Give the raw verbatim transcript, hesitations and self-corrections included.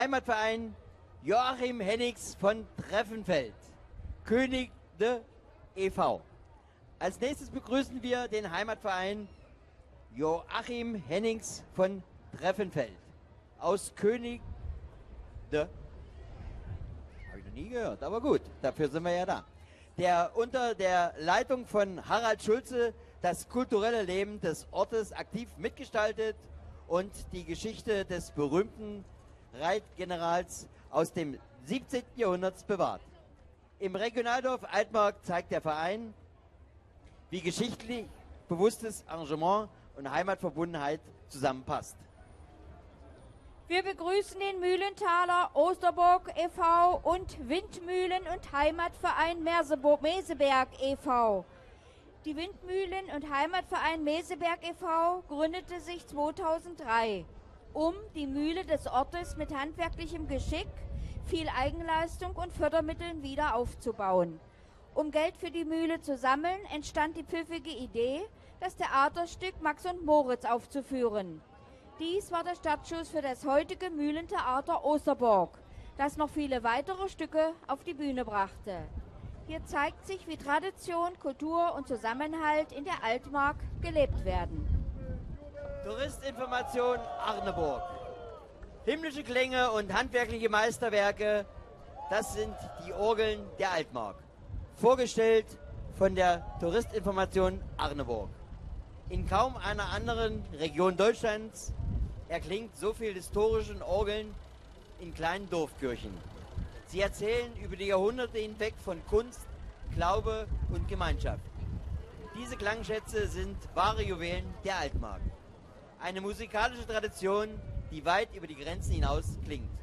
Heimatverein Joachim Hennigs von Treffenfeld, König de e V Als nächstes begrüßen wir den Heimatverein Joachim Hennigs von Treffenfeld aus König de... Habe ich noch nie gehört, aber gut, dafür sind wir ja da. Der unter der Leitung von Harald Schulze das kulturelle Leben des Ortes aktiv mitgestaltet und die Geschichte des berühmten Reitgenerals aus dem siebzehnten Jahrhundert bewahrt. Im Regionaldorf Altmark zeigt der Verein, wie geschichtlich bewusstes Engagement und Heimatverbundenheit zusammenpasst. Wir begrüßen den Mühlenthaler Osterburg e V und Windmühlen- und Heimatverein Merseburg Meseberg e V Die Windmühlen- und Heimatverein Meseberg e V gründete sich zweitausenddrei, um die Mühle des Ortes mit handwerklichem Geschick, viel Eigenleistung und Fördermitteln wieder aufzubauen. Um Geld für die Mühle zu sammeln, entstand die pfiffige Idee, das Theaterstück Max und Moritz aufzuführen. Dies war der Startschuss für das heutige Mühlentheater Osterburg, das noch viele weitere Stücke auf die Bühne brachte. Hier zeigt sich, wie Tradition, Kultur und Zusammenhalt in der Altmark gelebt werden. Touristinformation Arneburg. Himmlische Klänge und handwerkliche Meisterwerke, das sind die Orgeln der Altmark. Vorgestellt von der Touristinformation Arneburg. In kaum einer anderen Region Deutschlands erklingt so viel historischen Orgeln in kleinen Dorfkirchen. Sie erzählen über die Jahrhunderte hinweg von Kunst, Glaube und Gemeinschaft. Diese Klangschätze sind wahre Juwelen der Altmark. Eine musikalische Tradition, die weit über die Grenzen hinaus klingt.